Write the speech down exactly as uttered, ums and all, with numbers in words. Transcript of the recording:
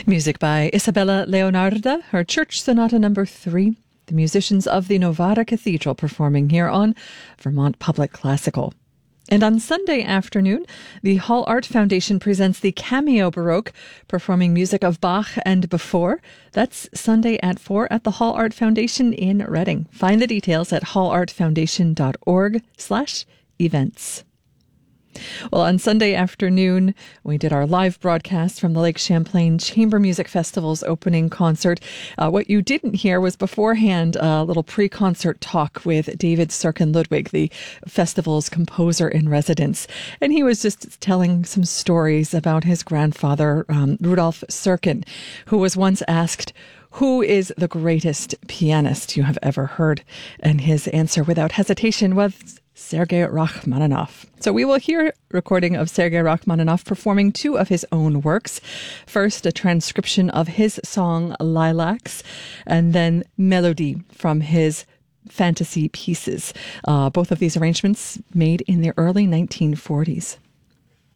Music by Isabella Leonarda, her Church Sonata number three. The musicians of the Novara Cathedral performing here on Vermont Public Classical. And on Sunday afternoon, the Hall Art Foundation presents the Cameo Baroque, performing music of Bach and before. That's Sunday at four at the Hall Art Foundation in Reading. Find the details at hallartfoundation.org slash events. Well, on Sunday afternoon, we did our live broadcast from the Lake Champlain Chamber Music Festival's opening concert. Uh, what you didn't hear was beforehand a little pre-concert talk with David Serkin Ludwig, the festival's composer in residence. And he was just telling some stories about his grandfather, um, Rudolf Serkin, who was once asked, "Who is the greatest pianist you have ever heard?" And his answer without hesitation was Sergei Rachmaninoff. So we will hear a recording of Sergei Rachmaninoff performing two of his own works. First, a transcription of his song Lilacs, and then Melody from his fantasy pieces. Uh, both of these arrangements made in the early nineteen forties.